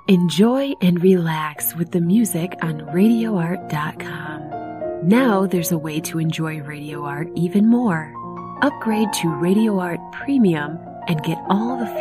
Enjoy and relax with the music on RadioArt.com. Now there's a way to enjoy Radio Art even more. Upgrade to Radio Art Premium and get all the